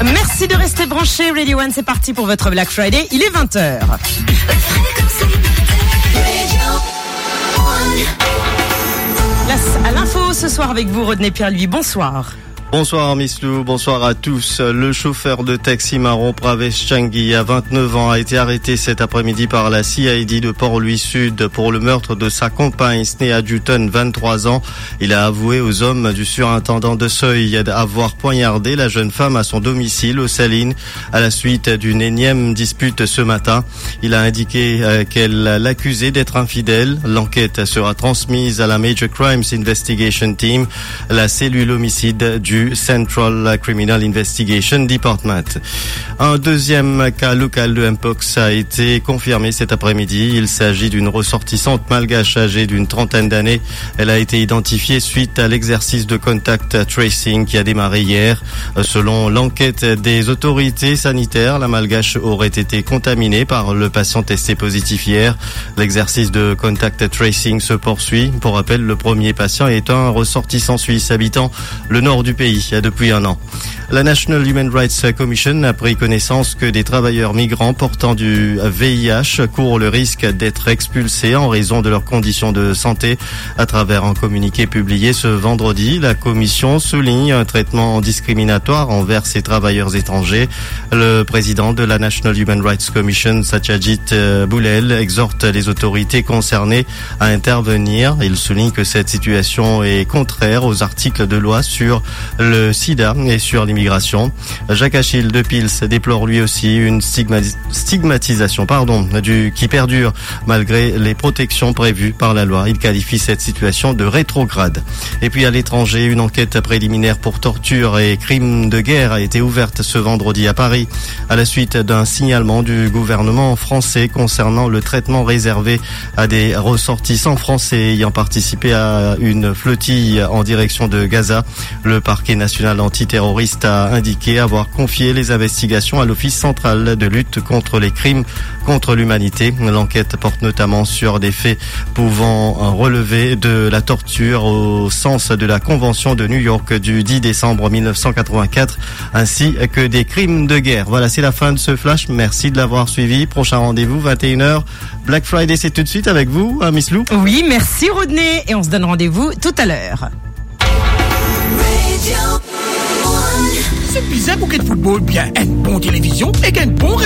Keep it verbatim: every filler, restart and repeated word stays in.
Merci de rester branché, Radio One, c'est parti pour votre Black Friday, il est vingt heures. Place à l'info ce soir avec vous, Rodney Pierre-Louis, bonsoir. Bonsoir Miss Lou, bonsoir à tous. Le chauffeur de taxi marron Pravesh Changi, à vingt-neuf ans, a été arrêté cet après-midi par la C I D de Port-Louis Sud pour le meurtre de sa compagne Sneha Dutton, vingt-trois ans. Il a avoué aux hommes du surintendant de Seuil d'avoir poignardé la jeune femme à son domicile aux Salines à la suite d'une énième dispute ce matin. Il a indiqué qu'elle l'accusait d'être infidèle. L'enquête sera transmise à la Major Crimes Investigation Team, la cellule homicide du Central Criminal Investigation Department. Un deuxième cas local de Mpox a été confirmé cet après-midi. Il s'agit d'une ressortissante malgache âgée d'une trentaine d'années. Elle a été identifiée suite à l'exercice de contact tracing qui a démarré hier. Selon l'enquête des autorités sanitaires, la malgache aurait été contaminée par le patient testé positif hier. L'exercice de contact tracing se poursuit. Pour rappel, le premier patient est un ressortissant suisse habitant le nord du pays depuis un an. La National Human Rights Commission a pris connaissance que des travailleurs migrants portant du V I H courent le risque d'être expulsés en raison de leurs conditions de santé. À travers un communiqué publié ce vendredi, la commission souligne un traitement discriminatoire envers ces travailleurs étrangers. Le président de la National Human Rights Commission, Satyajit Boulel, exhorte les autorités concernées à intervenir. Il souligne que cette situation est contraire aux articles de loi sur le sida et sur l'immigration. Jacques Achille de Pils déplore lui aussi une stigma- stigmatisation pardon, du, qui perdure malgré les protections prévues par la loi. Il qualifie cette situation de rétrograde. Et puis à l'étranger, une enquête préliminaire pour torture et crimes de guerre a été ouverte ce vendredi à Paris à la suite d'un signalement du gouvernement français concernant le traitement réservé à des ressortissants français ayant participé à une flottille en direction de Gaza. Le parquet national antiterroriste a indiqué avoir confié les investigations à l'Office central de lutte contre les crimes contre l'humanité. L'enquête porte notamment sur des faits pouvant relever de la torture au sens de la Convention de New York du dix décembre mille neuf cent quatre-vingt-quatre, ainsi que des crimes de guerre. Voilà, c'est la fin de ce flash. Merci de l'avoir suivi. Prochain rendez-vous, vingt et une heures. Black Friday, c'est tout de suite avec vous, hein, Miss Lou. Oui, merci Rodney. Et on se donne rendez-vous tout à l'heure. C'est bizarre pour qu'il football bien, une bonne télévision et une bonne